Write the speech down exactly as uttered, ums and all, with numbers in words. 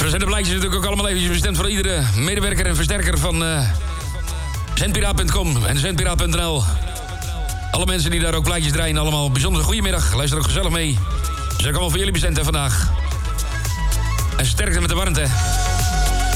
Recente plaatjes natuurlijk ook allemaal eventjes bestemd voor iedere medewerker en versterker van uh, zendpiraat punt com en zendpiraat punt n l. Alle mensen die daar ook plaatjes draaien, allemaal bijzonder goedemiddag. Luister ook gezellig mee. Ze zijn allemaal voor jullie bestemd hè, vandaag. En sterkte met de warmte.